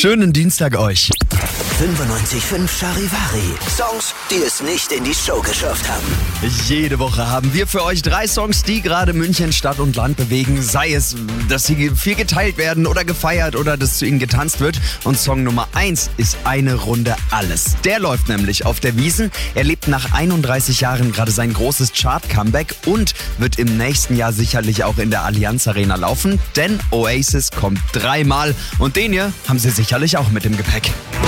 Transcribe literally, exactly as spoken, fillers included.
Schönen Dienstag euch. fünfundneunzig Komma fünf Charivari. Songs, die es nicht in die Show geschafft haben. Jede Woche haben wir für euch drei Songs, die gerade München Stadt und Land bewegen. Sei es, dass sie viel geteilt werden oder gefeiert oder dass zu ihnen getanzt wird. Und Song Nummer eins ist Eine Runde Alles. Der läuft nämlich auf der Wiesn. Er lebt nach einunddreißig Jahren gerade sein großes Chart-Comeback und wird im nächsten Jahr sicherlich auch in der Allianz Arena laufen. Denn Oasis kommt dreimal und den hier haben sie sicherlich auch mit im Gepäck.